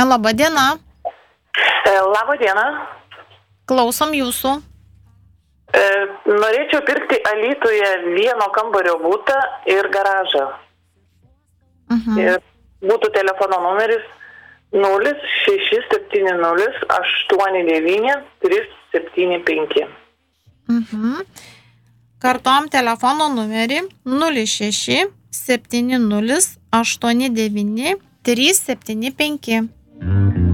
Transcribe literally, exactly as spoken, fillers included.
Labą dieną. Labą dieną. Klausom jūsų. Norėčiau pirkti Alytuje vieno kambario butą ir garažą. Mhm. Ir būtų telefono numeris nulis šeši septyni nulis aštuoni devyni trys septyni penki. Mhm. Kartuojam telefono numerį nulis šeši septyni nulis aštuoni devyni trys septyni penki.